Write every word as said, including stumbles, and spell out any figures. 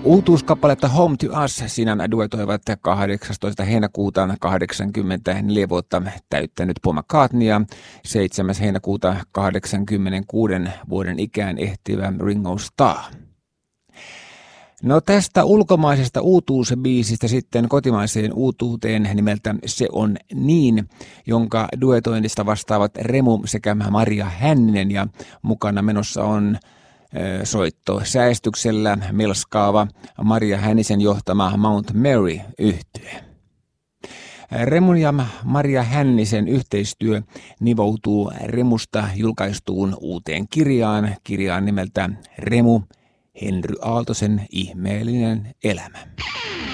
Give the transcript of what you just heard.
Uutuuskappaletta Home to Us siinä duetoivat kahdeksastoista heinäkuuta kahdeksankymmentäneljä vuotta täyttänyt Paul McCartney ja seitsemäs heinäkuuta kahdeksankymmentäkuusi vuoden ikään ehtivä Ringo Starr. No tästä ulkomaisesta uutuusbiisistä sitten kotimaiseen uutuuteen nimeltä Se on niin, jonka duetoinnista vastaavat Remu sekä Maria Hänninen ja mukana menossa on soitto säästyksellä melskaava Maria Hännisen johtama Mount Mary-yhtye. Remun ja Maria Hännisen yhteistyö nivoutuu Remusta julkaistuun uuteen kirjaan, kirjaan nimeltä Remu, Henry Aaltosen ihmeellinen elämä.